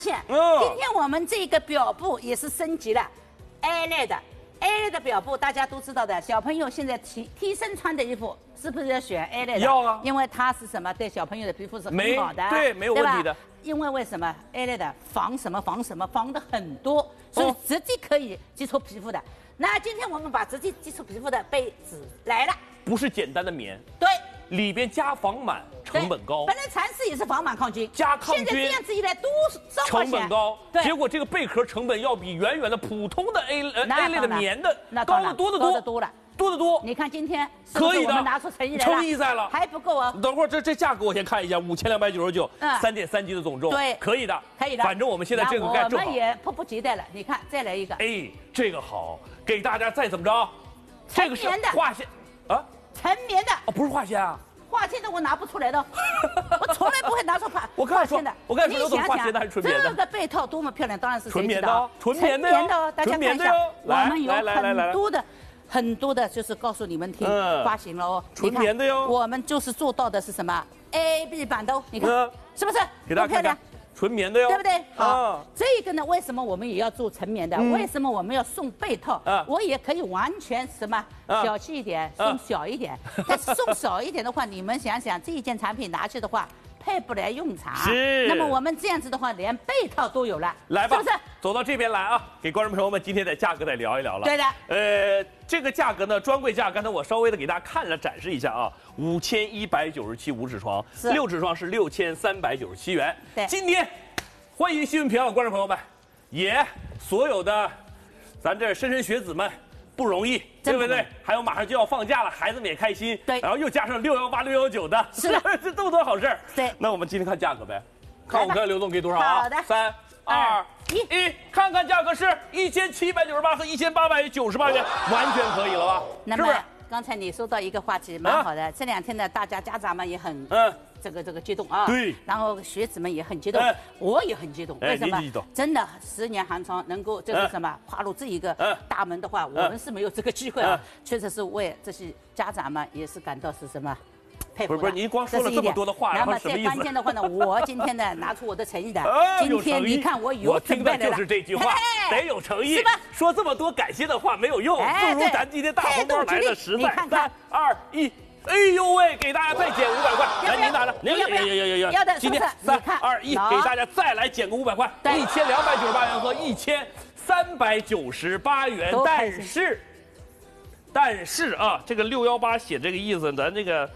今天我们这个表布也是升级了 A 类的。A 类的表布大家都知道的，小朋友现在贴身穿的衣服是不是要选 A 类的？ 要啊， 因为它是什么？对小朋友的皮肤是很好的， 对，没有问题的。 因为什么 ？A 类的防什么防的很多，所以直接可以接触皮肤的。那今天我们把直接接触皮肤的被子来了， 不是简单的棉， 对， 里边加防螨，成本高。 本来蚕丝也是防螨抗菌， 加抗菌， 现在这样子一来多少成本高， 对， 结果这个贝壳成本要比远远的普通的 A 类的棉的高得多得多，多得多。 你看今天可以的， 我们拿出诚意来了， 诚意在了， 还不够啊。 等会儿这价格我先看一下，5299，3.3级的总重， 对， 可以的， 可以的。 反正我们现在这个该正好。 我们也迫不及待了，你看再来一个， 哎，这个好，给大家再怎么着，这个是化纤啊， 纯棉的哦，不是化纤啊。 化纤的我拿不出来的，我从来不会拿出化纤的。 我跟你说，都是化纤的还是纯棉的？ 这个被套多么漂亮，当然是纯棉的， 纯棉的哦。大家看一下，我们有很多的，就是告诉你们听发行了哦。 纯棉的哟。 我们就是做到的是什么 ？AB 版的哦，你看是不是？ 给大家看看。纯棉的哟， 对不对？好，这个呢，为什么我们也要做纯棉的？为什么我们要送被套？我也可以完全什么小气一点，送小一点。但是送小一点的话，你们想想，这一件产品拿去的话，配不来用场。 是。 那么我们这样子的话，连被套都有了， 来吧， 是不是？ 走到这边来啊，给观众朋友们今天的价格再聊一聊了。 对的。 这个价格呢，专柜价，刚才我稍微的给大家看了展示一下啊，5197 5指床，6指床是6397元。 对。 今天。欢迎新闻频道的观众朋友们，也所有的咱这莘莘学子们不容易，对不对？还有马上就要放假了，孩子们也开心。 对， 然后又加上618、619的， 是的， 这么多好事。 对， 那我们今天看价格呗，看我们看刘总给多少啊？ 好的 ，3、2、1，看看价格是1798和1898元，完全可以了吧？ 是不是？刚才你说到一个话题，蛮好的。这2天呢，大家家长们也很这个激动啊。 对。 然后学子们也很激动，我也很激动。为什么？真的10年寒窗能够就是什么跨入这一个大门的话，我们是没有这个机会啊。确实是为这些家长们也是感到是什么佩服。 不是，您光说了这么多的话， 那么最关键的话呢，我今天呢拿出我的诚意的。今天你看我有准备的了。 就是这句话，得有诚意。 是吧？ 说这么多感谢的话没有用，不如咱今天大红包来的实在。3、2、1，哎呦喂，给大家再减500块。来，您拿着，您要的。 今天3、2、1，给大家再来减个500块，1298元和1398元。但是啊，这个618写这个意思，咱那个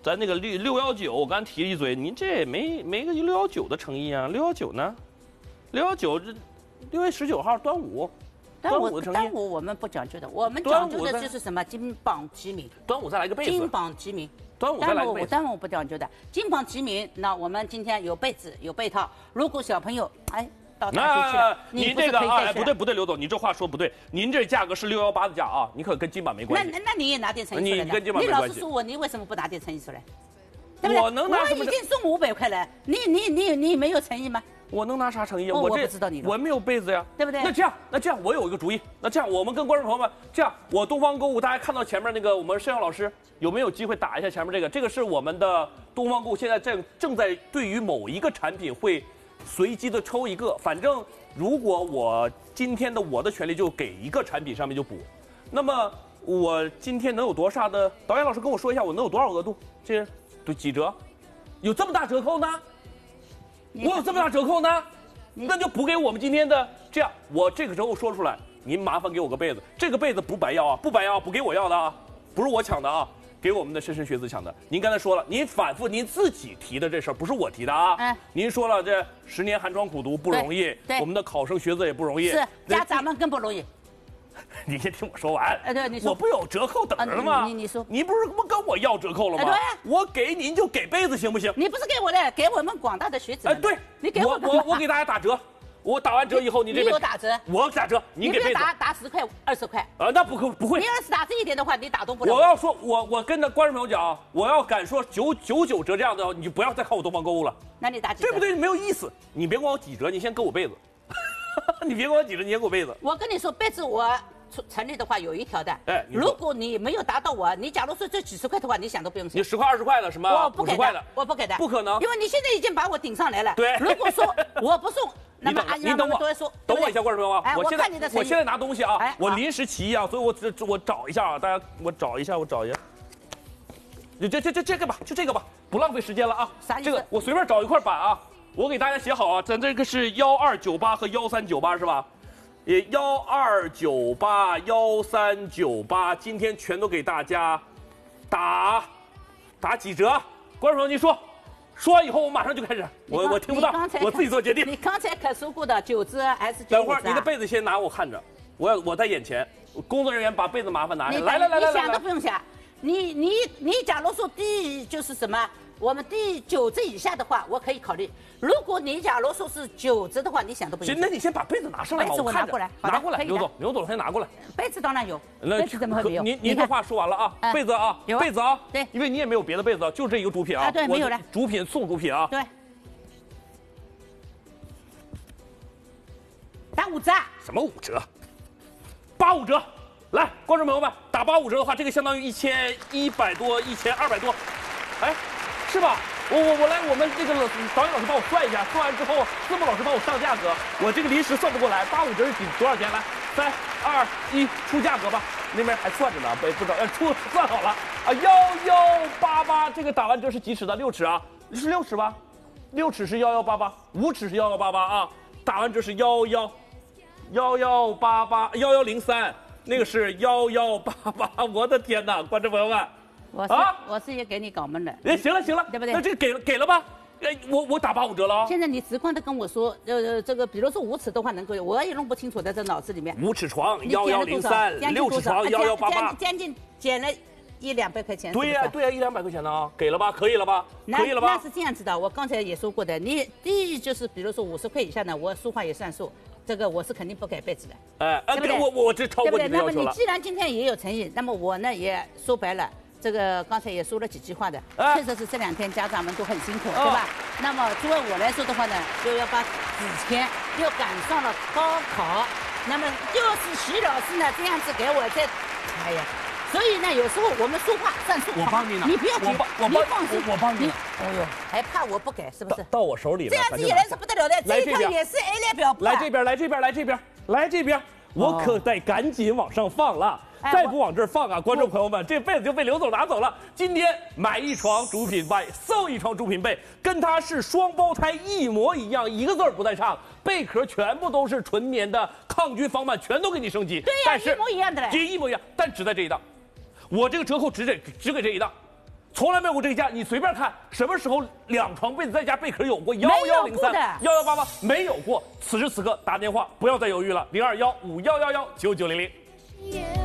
619，我刚提了一嘴，您这没个619的诚意啊？619呢？619这6月19号端午的诚意。 端午我们不讲究的，我们讲究的就是什么金榜题名。 端午再来个被子。 金榜题名。 端午再来个被子。 端午不讲究的，金榜题名。那我们今天有被子有被套，如果小朋友到大学去了， 您这个不对，刘总，你这话说不对。您这价格是618的价啊，你可跟金榜没关系。 那你也拿点诚意出来。 你跟金榜没关系。 你老是说我，你为什么不拿点诚意出来？对不对？ 我能拿什么？ 我已经送500块了，你没有诚意吗？ 我能拿啥诚意啊？ 我不知道你了， 我没有被子呀， 对不对？ 那这样，我有一个主意。那这样，我们跟观众朋友们，这样，我东方购物，大家看到前面那个我们盛耀老师有没有机会打一下前面这个？这个是我们的东方购物现在正在对于某一个产品会随机的抽一个，反正如果我今天我的权利就给一个产品上面就补，那么我今天能有多少的？导演老师跟我说一下，我能有多少额度？这对几折？有这么大折扣呢？我有这么大折扣呢？那就补给我们今天的。这样，我这个折扣说出来，您麻烦给我个被子。这个被子不白要啊，不白要，不给我要的啊，不是我抢的啊，给我们的莘莘学子抢的。您刚才说了，您反复您自己提的这事儿，不是我提的啊。您说了，这10年寒窗苦读不容易，我们的考生学子也不容易， 是家长们更不容易。 你先听我说完。 对，你说。 我不有折扣等着了吗？ 你说。 你不是跟我要折扣了吗？ 对。 我给您就给被子行不行？ 你不是给我的，给我们广大的学子。 对。 你给我给大家打折。我打完折以后，你这边有打折。 我打折，你给被子。 打10块20块。 那不会。 你要是打这一点的话，你打动不了。 我要说，我跟着观众朋友讲，我要敢说99折这样的，你就不要再看我东方购物了。 那你打几折？ 对不对？没有意思。你别管我几折，你先给我被子。你别管我几折，你先给我被子。 我跟你说，被子我成立的话有一条的。如果你没有达到我，你假如说这几十块的话，你想都不用想。 你10块20块的什么？ 我不给的，我不给的。 不可能， 因为你现在已经把我顶上来了。 对。 如果说我不送那么阿姨让我们多说， 等我一下，观众朋友啊，我现在拿东西啊，我临时起意啊，所以我找一下啊，大家我找一下。这个吧，就这个吧，不浪费时间了啊。 啥意思？ 这个我随便找一块板啊，我给大家写好啊，咱这个是1298和1398是吧？1298、1398，今天全都给大家打几折？观众朋友您说完以后我马上就开始，我听不到，我自己做决定。 你刚才可说过的9折还是9折？ 等会儿你的被子先拿我看着，我在眼前，工作人员把被子麻烦拿下来。来， 你想都不用想。你假如说就是什么，我们9折以下的话，我可以考虑。如果你假如说是9折的话，你想都不用想。 行，那你先把被子拿上来吧，我拿过来，拿过来，刘总先拿过来。 被子当然有，被子怎么会没有？ 您这话说完了啊，被子啊，被子啊， 对， 因为你也没有别的被子，就这一个主品啊， 对，没有了， 主品送主品啊， 对，打5折， 什么5折？85折。来，观众朋友们，打85折的话，这个相当于1100多、1200多，哎，是吧？我来，我们这个导演老师帮我算一下，算完之后，字幕老师帮我上价格，我这个临时算不过来，85折是多少钱？来，3、2、1，出价格吧。那边还算着呢，不知道算好了啊，1188，这个打完折是几尺的？6尺啊，是6尺吧？6尺是1188，5尺是1188啊，打完折是1188，1103。那个是1188，我的天哪，观众朋友们， 我是也给你搞闷了。 哎，行了， 对不对？ 那这个给了吧？哎，我打85折了。 现在你直观的跟我说，这个比如说5尺的话能够，我也弄不清楚，在这脑子里面。 5尺床1103，6尺床1188， 将近减了100-200块钱。 对呀，100-200块钱呢，给了吧？可以了吧？可以了吧？ 那是这样子的，我刚才也说过的，你第一就是比如说50块以下呢，我说话也算数。这个我是肯定不改被子的， 对不对？我这超过你的要求了。 那么你既然今天也有诚意，那么我呢也说白了，这个刚才也说了几句话的，确实是这2天家长们都很辛苦，对吧？那么作为我来说的话呢，就要把之前又赶上了高考，那么又是徐老师呢这样子给我在，哎呀。所以呢，有时候我们说话算数。 我帮你呢， 你不要急，你放心， 我帮你。 哎呦，还怕我不给是不是？ 到我手里了。 这样子也来是不得了的，这一套也是 A 列表。 来这边，我可得赶紧往上放了。再不往这儿放啊，观众朋友们，这被子就被刘总拿走了。今天买1床主品被，送1床主品被，跟它是双胞胎一模一样，一个字儿不带差，被壳全部都是纯棉的，抗菌防螨全都给你升级。 对呀，一模一样的嘞， 一模一样，但只在这一档。我这个折扣只给这一档，从来没有过这一价。你随便看，什么时候2床被子再加被壳有过？1103、1188没有过。此时此刻打电话，不要再犹豫了，0215111990。